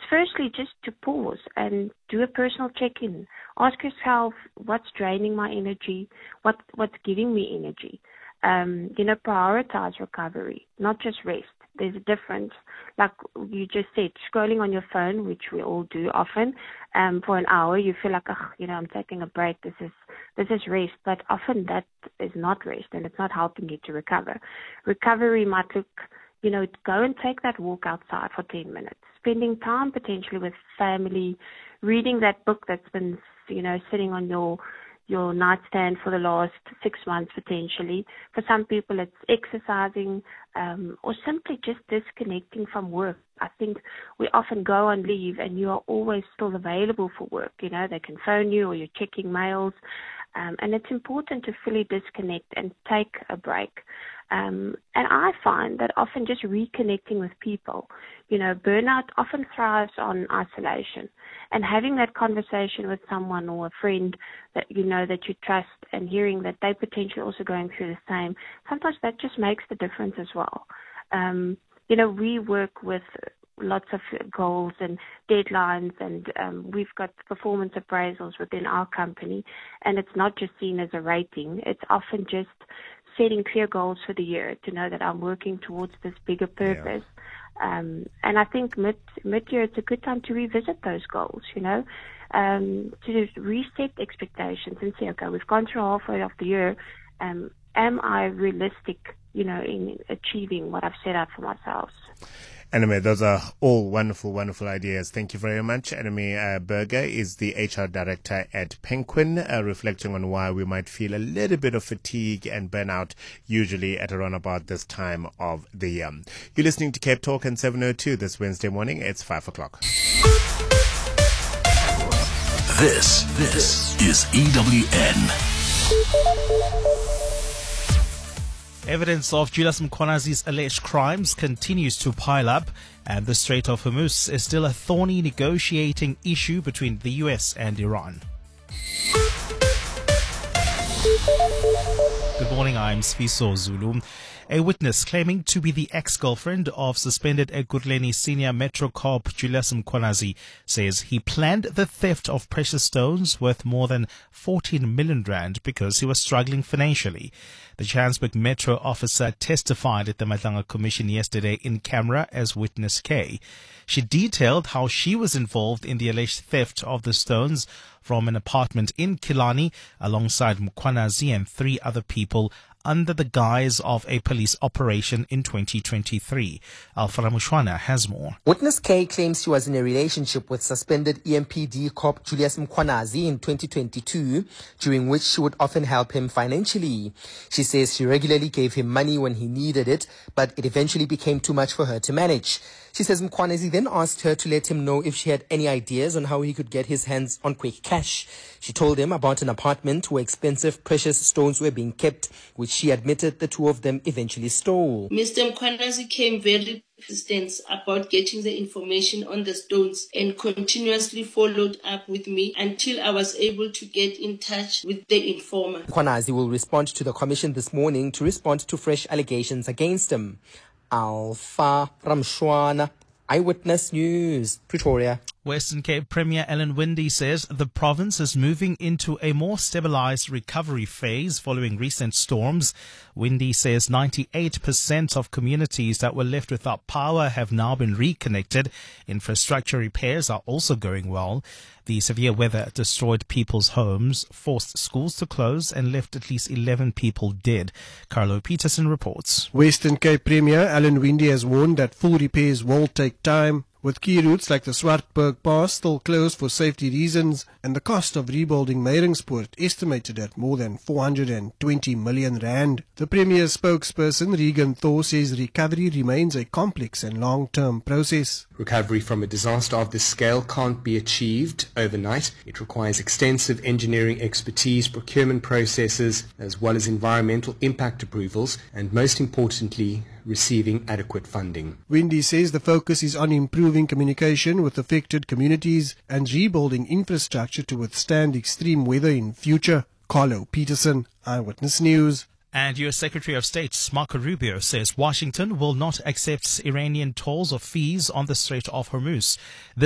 firstly just to pause and do a personal check-in. Ask yourself, what's draining my energy? What's giving me energy? Prioritize recovery, not just rest. There's a difference. Like you just said, scrolling on your phone, which we all do often, for an hour, you feel like, I'm taking a break. This is rest. But often that is not rest, and it's not helping you to recover. Recovery might look, go and take that walk outside for 10 minutes, spending time potentially with family, reading that book that's been, sitting on your nightstand for the last 6 months potentially. For some people it's exercising, or simply just disconnecting from work. I think we often go on leave and you are always still available for work. They can phone you or you're checking mails. And it's important to fully disconnect and take a break. And I find that often just reconnecting with people, burnout often thrives on isolation, and having that conversation with someone or a friend that that you trust, and hearing that they potentially also going through the same, sometimes that just makes the difference as well. We work with lots of goals and deadlines, and we've got performance appraisals within our company, and it's not just seen as a rating. It's often just setting clear goals for the year to know that I'm working towards this bigger purpose. Yeah. And I think mid-year it's a good time to revisit those goals, to reset expectations and say, okay, we've gone through halfway of the year. Am I realistic, in achieving what I've set out for myself? Anime, those are all wonderful, wonderful ideas. Thank you very much. Anime Berger is the HR director at Penguin, reflecting on why we might feel a little bit of fatigue and burnout usually at around about this time of the year. You're listening to Cape Talk and 702 this Wednesday morning. It's 5 o'clock. This is EWN. Evidence of Julius Mkhwanazi's alleged crimes continues to pile up, and the Strait of Hormuz is still a thorny negotiating issue between the US and Iran. Good morning, I'm Sfiso Zulu. A witness claiming to be the ex-girlfriend of suspended Ekurhuleni senior Metro Corp Julius Mkhwanazi says he planned the theft of precious stones worth more than 14 million rand because he was struggling financially. The Johannesburg Metro officer testified at the Madlanga Commission yesterday in camera as witness K. She detailed how she was involved in the alleged theft of the stones from an apartment in Killarney alongside Mkhwanazi and 3 other people under the guise of a police operation in 2023. Alfara Mushwana has more. Witness K claims she was in a relationship with suspended EMPD cop Julius Mkhwanazi in 2022, during which she would often help him financially. She says she regularly gave him money when he needed it, but it eventually became too much for her to manage. She says Mkhwanazi then asked her to let him know if she had any ideas on how he could get his hands on quick cash. She told him about an apartment where expensive precious stones were being kept, which she admitted the two of them eventually stole. Mr. Mkhwanazi came very persistent about getting the information on the stones and continuously followed up with me until I was able to get in touch with the informer. Mkhwanazi will respond to the commission this morning to respond to fresh allegations against him. Alpha Ramshwana, Eyewitness News, Pretoria. Western Cape Premier Ellen Winde says the province is moving into a more stabilized recovery phase following recent storms. Winde says 98% of communities that were left without power have now been reconnected. Infrastructure repairs are also going well. The severe weather destroyed people's homes, forced schools to close, and left at least 11 people dead. Carlo Peterson reports. Western Cape Premier Ellen Winde has warned that full repairs will take time, with key routes like the Swartberg Pass still closed for safety reasons, and the cost of rebuilding Meyringspoort estimated at more than 420 million rand. The Premier's spokesperson, Regan Thor, says recovery remains a complex and long-term process. Recovery from a disaster of this scale can't be achieved overnight. It requires extensive engineering expertise, procurement processes, as well as environmental impact approvals, and most importantly, receiving adequate funding. Winde says the focus is on improving communication with affected communities and rebuilding infrastructure to withstand extreme weather in future. Carlo Peterson, Eyewitness News. And U.S. Secretary of State Marco Rubio says Washington will not accept Iranian tolls or fees on the Strait of Hormuz.